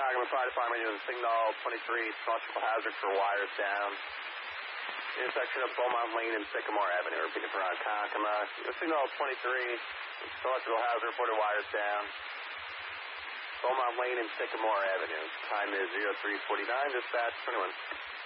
Ronkonkoma Fire Department, using signal 23, electrical hazard for wires down. Intersection of Beaumont Lane and Sycamore Avenue. Repeating for Ronkonkoma. Signal 23, electrical hazard, reported wires down. Beaumont Lane and Sycamore Avenue. Time is 03:49. Dispatch 21.